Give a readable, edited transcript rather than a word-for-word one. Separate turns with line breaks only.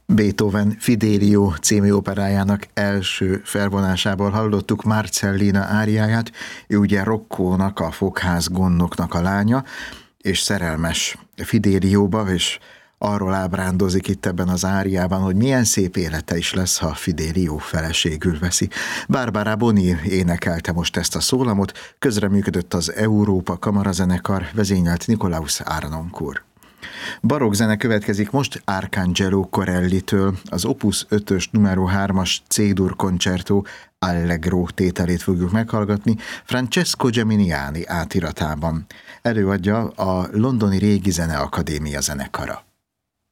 Beethoven Fidelio című operájának első felvonásából hallottuk Marcellina áriáját. Ő ugye Roccónak, a fogház gondnoknak a lánya, és szerelmes Fidelióba, és arról ábrándozik itt ebben az áriában, hogy milyen szép élete is lesz, ha Fidelio feleségül veszi. Barbara Boni énekelte most ezt a szólamot, közreműködött az Európa Kamarazenekar, vezényelt Nikolaus Arnoncourt. Barokk zene következik most Arcangelo Corellitől, az Opus 5-ös numero 3-as C-dur concerto Allegro tételét fogjuk meghallgatni Francesco Geminiani átiratában. Előadja a Londoni Régi Zeneakadémia zenekara.